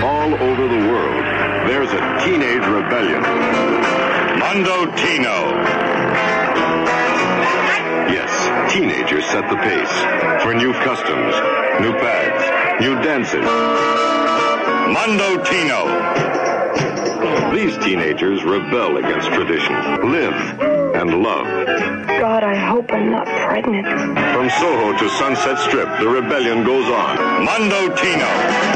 all over the world, there's a teenage rebellion. Mondo Tino. Yes, teenagers set the pace for new customs, new fads, new dances. Mondo Tino. These teenagers rebel against tradition, live and love. God, I hope I'm not pregnant. From Soho to Sunset Strip, the rebellion goes on. Mondo Tino.